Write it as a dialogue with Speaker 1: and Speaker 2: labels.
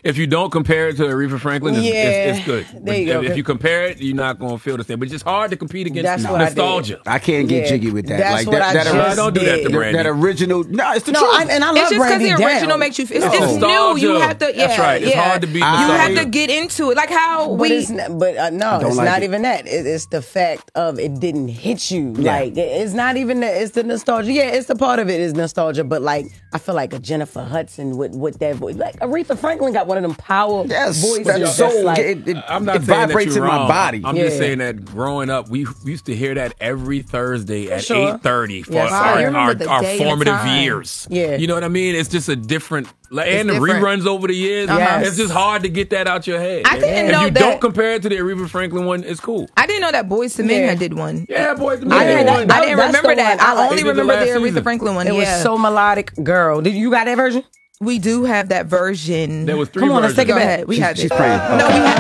Speaker 1: if you don't compare it to Aretha Franklin, it's good.
Speaker 2: There you go.
Speaker 1: If you compare it, you're not going to feel the same. But it's just hard to compete against
Speaker 2: That's what
Speaker 1: nostalgia.
Speaker 3: I can't get jiggy with that.
Speaker 2: That's
Speaker 3: like
Speaker 2: what
Speaker 3: that,
Speaker 2: I
Speaker 1: don't do that to Brandy.
Speaker 3: That original. No, it's the
Speaker 2: No,
Speaker 3: truth.
Speaker 2: and I love
Speaker 4: It's just because
Speaker 2: Brandy
Speaker 4: the original
Speaker 2: down.
Speaker 4: makes you. It's
Speaker 1: Nostalgia.
Speaker 4: new. You have to. Yeah,
Speaker 1: That's right. It's hard to beat nostalgia.
Speaker 4: You have to get into it. Like how
Speaker 2: But
Speaker 4: we.
Speaker 2: it's not, no, it's
Speaker 3: like
Speaker 2: not
Speaker 3: it.
Speaker 2: even that. It's the fact of it didn't hit you. Like it's not even that. It's the nostalgia. Yeah, it's the part of it is nostalgia. But like I feel like a Jennifer Hudson with that voice. Like Aretha Franklin got one of them power voices.
Speaker 3: That soul.
Speaker 2: Like,
Speaker 1: I'm not
Speaker 3: it
Speaker 1: saying
Speaker 3: vibrates
Speaker 1: that you're
Speaker 3: in my
Speaker 1: wrong.
Speaker 3: body.
Speaker 1: I'm just saying that growing up, we used to hear that every Thursday at 8:30 for
Speaker 2: Yes,
Speaker 4: I remember
Speaker 1: our
Speaker 4: the day and
Speaker 1: formative
Speaker 4: time.
Speaker 1: years.
Speaker 2: Yeah.
Speaker 1: You know what I mean? It's just a different, and the
Speaker 4: different.
Speaker 1: reruns over the years.
Speaker 2: Yes.
Speaker 1: It's just hard to get that out your head.
Speaker 4: I didn't
Speaker 1: if
Speaker 4: know
Speaker 1: you
Speaker 4: that-
Speaker 1: don't compare it to the Aretha Franklin one, it's cool.
Speaker 4: I didn't know that Boyz II Men
Speaker 2: Yeah.
Speaker 4: had did one.
Speaker 1: Yeah, boys.
Speaker 2: I didn't-
Speaker 4: I didn't
Speaker 2: that's
Speaker 4: remember
Speaker 2: the
Speaker 4: that.
Speaker 2: one I
Speaker 4: I
Speaker 2: like.
Speaker 4: only
Speaker 1: They did the
Speaker 4: remember the
Speaker 1: last
Speaker 4: Aretha
Speaker 1: season.
Speaker 4: Franklin one.
Speaker 2: it was so melodic, girl. Did you got that version?
Speaker 4: We do have that version.
Speaker 1: There was 3
Speaker 2: Come on, let's
Speaker 1: versions.
Speaker 2: take it
Speaker 4: Go
Speaker 2: back.
Speaker 4: ahead. We have
Speaker 3: She's
Speaker 4: it.
Speaker 3: praying.
Speaker 4: No, we have